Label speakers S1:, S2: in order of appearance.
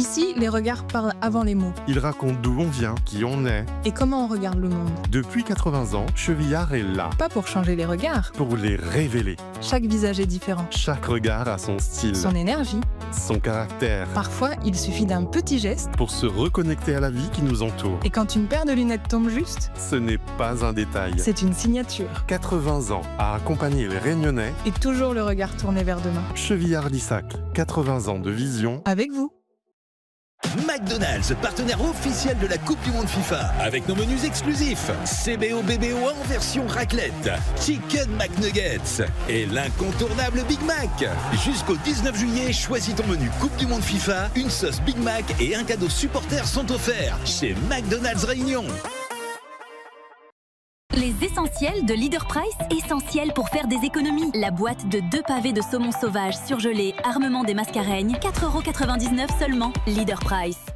S1: Ici, les regards parlent avant les mots.
S2: Ils racontent d'où on vient, qui on est.
S1: Et comment on regarde le monde.
S2: Depuis 80 ans, Chevillard est là.
S1: Pas pour changer les regards.
S2: Pour les révéler.
S1: Chaque visage est différent.
S2: Chaque regard a son style.
S1: Son énergie.
S2: Son caractère.
S1: Parfois, il suffit d'un petit geste.
S2: Pour se reconnecter à la vie qui nous entoure.
S1: Et quand une paire de lunettes tombe juste,
S2: ce n'est pas un détail.
S1: C'est une signature.
S2: 80 ans à accompagner les Réunionnais.
S1: Et toujours le regard tourné vers demain.
S2: Chevillard-Lissac, 80 ans de vision.
S1: Avec vous.
S3: McDonald's, partenaire officiel de la Coupe du Monde FIFA, avec nos menus exclusifs CBO BBO en version raclette, Chicken McNuggets et l'incontournable Big Mac. Jusqu'au 19 juillet, choisis ton menu Coupe du Monde FIFA, une sauce Big Mac et un cadeau supporter sont offerts chez McDonald's Réunion.
S4: Les essentiels de Leader Price, essentiels pour faire des économies. La boîte de 2 pavés de saumon sauvage surgelé, armement des mascareignes, 4,99 € seulement. Leader Price.